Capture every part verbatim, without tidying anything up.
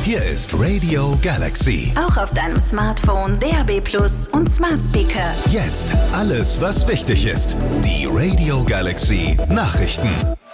Hier ist Radio Galaxy. Auch auf deinem Smartphone, D A B Plus und Smart Speaker. Jetzt alles, was wichtig ist. Die Radio Galaxy Nachrichten.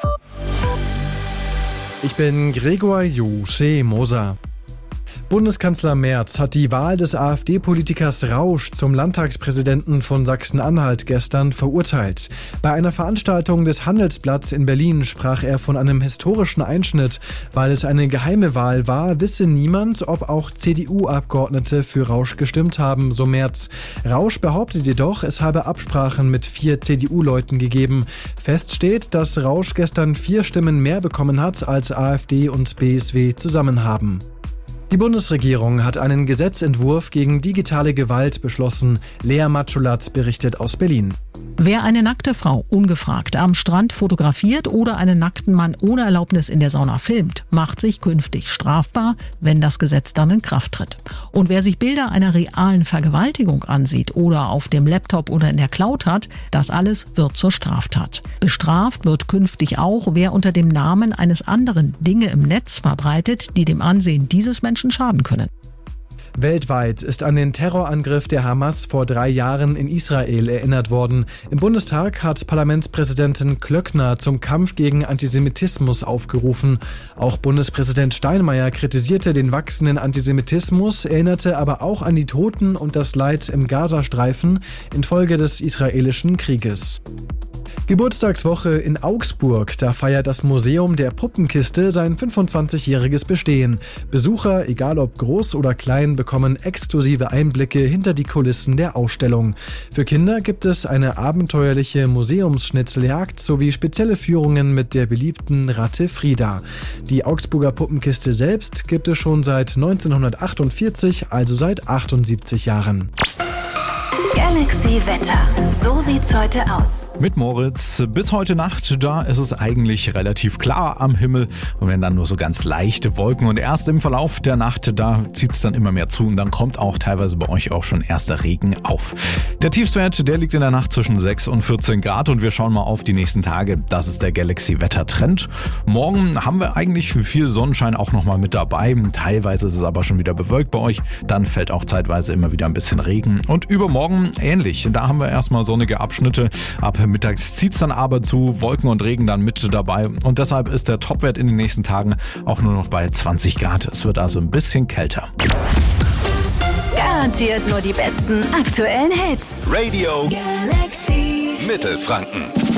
Ich bin Gregor Jose Moser. Bundeskanzler Merz hat die Wahl des AfD-Politikers Rausch zum Landtagspräsidenten von Sachsen-Anhalt gestern verurteilt. Bei einer Veranstaltung des Handelsblatts in Berlin sprach er von einem historischen Einschnitt. Weil es eine geheime Wahl war, wisse niemand, ob auch C D U-Abgeordnete für Rausch gestimmt haben, so Merz. Rausch behauptet jedoch, es habe Absprachen mit vier C D U-Leuten gegeben. Fest steht, dass Rausch gestern vier Stimmen mehr bekommen hat, als AfD und B S W zusammen haben. Die Bundesregierung hat einen Gesetzentwurf gegen digitale Gewalt beschlossen. Lea Matschulat berichtet aus Berlin. Wer eine nackte Frau ungefragt am Strand fotografiert oder einen nackten Mann ohne Erlaubnis in der Sauna filmt, macht sich künftig strafbar, wenn das Gesetz dann in Kraft tritt. Und wer sich Bilder einer realen Vergewaltigung ansieht oder auf dem Laptop oder in der Cloud hat, das alles wird zur Straftat. Bestraft wird künftig auch, wer unter dem Namen eines anderen Dinge im Netz verbreitet, die dem Ansehen dieses Menschen schaden können. Weltweit ist an den Terrorangriff der Hamas vor drei Jahren in Israel erinnert worden. Im Bundestag hat Parlamentspräsidentin Klöckner zum Kampf gegen Antisemitismus aufgerufen. Auch Bundespräsident Steinmeier kritisierte den wachsenden Antisemitismus, erinnerte aber auch an die Toten und das Leid im Gazastreifen infolge des israelischen Krieges. Geburtstagswoche in Augsburg, da feiert das Museum der Puppenkiste sein fünfundzwanzigjähriges Bestehen. Besucher, egal ob groß oder klein, bekommen exklusive Einblicke hinter die Kulissen der Ausstellung. Für Kinder gibt es eine abenteuerliche Museumsschnitzeljagd sowie spezielle Führungen mit der beliebten Ratte Frida. Die Augsburger Puppenkiste selbst gibt es schon seit neunzehnhundertachtundvierzig, also seit achtundsiebzig Jahren. Galaxy Wetter. So sieht's heute aus. Mit Moritz. Bis heute Nacht, da ist es eigentlich relativ klar am Himmel und wenn dann nur so ganz leichte Wolken und erst im Verlauf der Nacht, da zieht es dann immer mehr zu und dann kommt auch teilweise bei euch auch schon erster Regen auf. Der Tiefstwert, der liegt in der Nacht zwischen sechs und vierzehn Grad und wir schauen mal auf die nächsten Tage. Das ist der Galaxy Wetter Trend. Morgen haben wir eigentlich für viel Sonnenschein auch nochmal mit dabei. Teilweise ist es aber schon wieder bewölkt bei euch. Dann fällt auch zeitweise immer wieder ein bisschen Regen und übermorgen ähnlich. Da haben wir erstmal sonnige Abschnitte. Ab mittags zieht es dann aber zu, Wolken und Regen dann mit dabei und deshalb ist der Topwert in den nächsten Tagen auch nur noch bei zwanzig Grad. Es wird also ein bisschen kälter. Garantiert nur die besten aktuellen Hits. Radio Galaxy Mittelfranken.